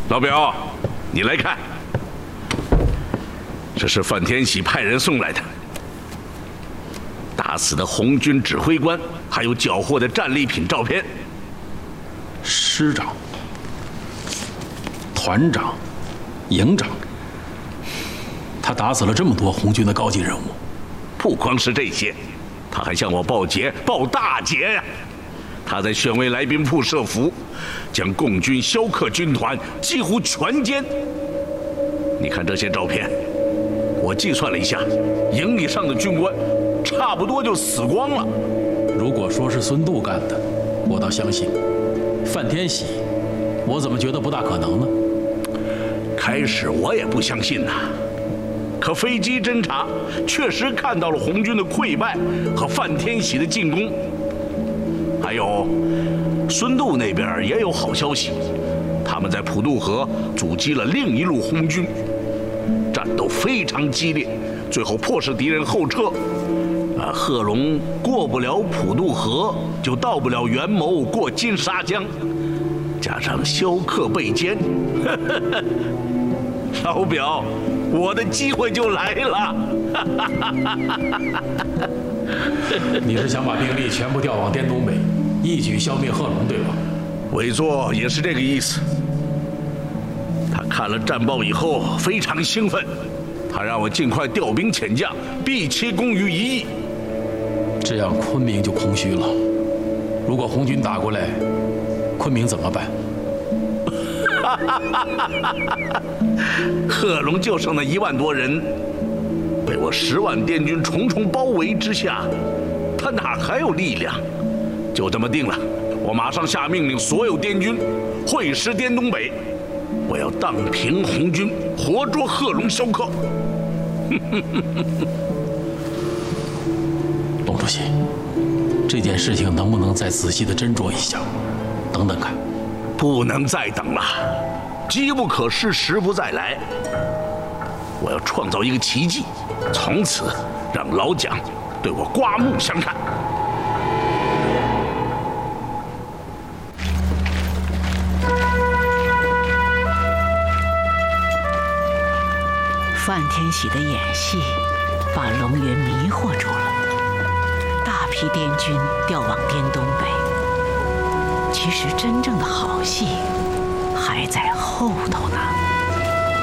老表，你来看，这是范天喜派人送来的。打死的红军指挥官，还有缴获的战利品照片。 师长、团长、营长，他打死了这么多红军的高级人物。 不光是这些，他还向我报捷，报大捷呀！他在宣威来宾铺设伏，将共军萧克军团几乎全歼。你看这些照片，我计算了一下，营以上的军官差不多就死光了。 如果说是孙度干的，我倒相信；范天喜，我怎么觉得不大可能呢？ 开始我也不相信呐，可飞机侦察确实看到了红军的溃败和范天喜的进攻。还有，孙度那边也有好消息，他们在普渡河阻击了另一路红军，战斗非常激烈，最后迫使敌人后撤。贺龙过不了普渡河，就到不了元谋，过金沙江，加上萧克被歼，老表，我的机会就来了。 你是想把兵力全部调往滇东北，一举消灭贺龙，对吧？ 委座也是这个意思。他看了战报以后非常兴奋，他让我尽快调兵遣将，毕其功于一役。 这样昆明就空虚了。如果红军打过来，昆明怎么办？ 贺龙就剩那1万多人，被我10万滇军重重包围之下，他哪还有力量？就这么定了，我马上下命令，所有滇军会师滇东北，我要荡平红军，活捉贺龙、萧克。 董主席，这件事情能不能再仔细的斟酌一下？等等看。 不能再等了，机不可失，时不再来。我要创造一个奇迹，从此让老蒋对我刮目相看。 范天喜的演戏把龙云迷惑住了，大批滇军调往滇东北。其实真正的好戏还在后头呢。